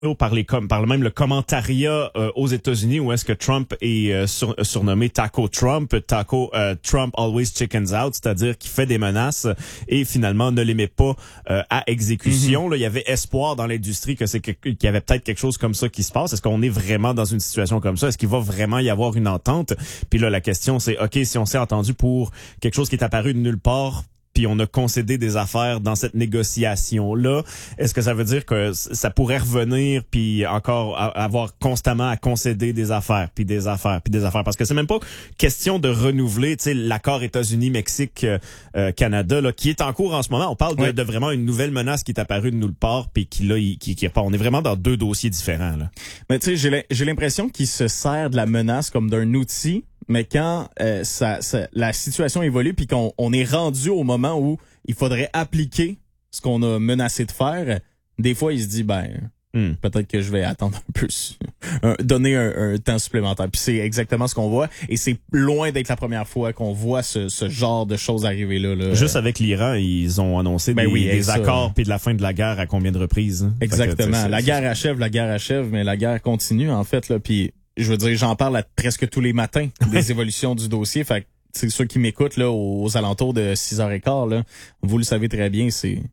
par même le commentariat aux États-Unis où est-ce que Trump est surnommé Taco Trump, Trump always chickens out, c'est-à-dire qu'il fait des menaces et finalement ne les met pas à exécution. Là, il y avait espoir dans l'industrie qu'il y avait peut-être quelque chose comme ça qui se passe. Est-ce qu'on est vraiment dans une situation comme ça? Est-ce qu'il va vraiment y avoir une entente? Puis là, la question c'est, OK, si on s'est entendu pour quelque chose qui est apparu de nulle part, puis on a concédé des affaires dans cette négociation-là, est-ce que ça veut dire que ça pourrait revenir puis encore avoir constamment à concéder des affaires, puis des affaires, puis des affaires? Parce que c'est même pas question de renouveler, tu sais, l'accord États-Unis-Mexique-Canada, là, qui est en cours en ce moment. On parle de vraiment une nouvelle menace qui est apparue de nulle part, puis qui est pas. On est vraiment dans deux dossiers différents, là. Mais tu sais, j'ai l'impression qu'il se sert de la menace comme d'un outil. Mais quand la situation évolue puis qu'on est rendu au moment où il faudrait appliquer ce qu'on a menacé de faire, des fois, il se dit, peut-être que je vais attendre un peu, donner un temps supplémentaire. Puis c'est exactement ce qu'on voit. Et c'est loin d'être la première fois qu'on voit ce genre de choses arriver là. Juste avec l'Iran, ils ont annoncé des accords puis de la fin de la guerre à combien de reprises? Hein? Exactement. La guerre achève, mais la guerre continue, en fait, là. Puis je veux dire, j'en parle presque tous les matins des évolutions du dossier. Fait que c'est ceux qui m'écoutent là aux alentours de 6h15, là, vous le savez très bien, c'est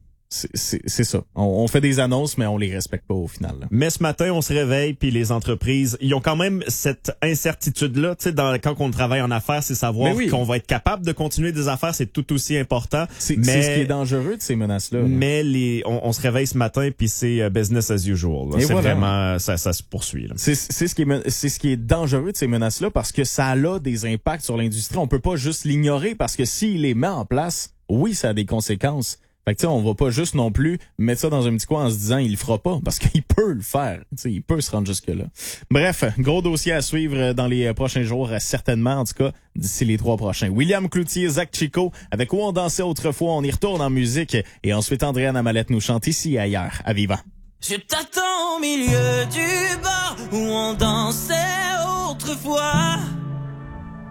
ça. On fait des annonces, mais on les respecte pas au final. Là. Mais ce matin, on se réveille, puis les entreprises, ils ont quand même cette incertitude-là. Tu sais, quand on travaille en affaires, c'est savoir qu'on va être capable de continuer des affaires, c'est tout aussi important. C'est ce qui est dangereux de ces menaces-là. Mais on se réveille ce matin, puis c'est business as usual. Là. C'est vraiment ça se poursuit. Là. C'est ce qui est dangereux de ces menaces-là parce que ça a des impacts sur l'industrie. On peut pas juste l'ignorer parce que s'il les met en place, oui, ça a des conséquences. Fait que tu sais, on va pas juste non plus mettre ça dans un petit coin en se disant il le fera pas parce qu'il peut le faire. Tu sais, il peut se rendre jusque là. Bref, gros dossier à suivre dans les prochains jours, certainement, en tout cas, d'ici les 3 prochains. William Cloutier, Zach Chico, avec Où on dansait autrefois, on y retourne en musique et ensuite Andréane Amalette nous chante Ici et ailleurs, à Vivant. Je t'attends au milieu du bar où on dansait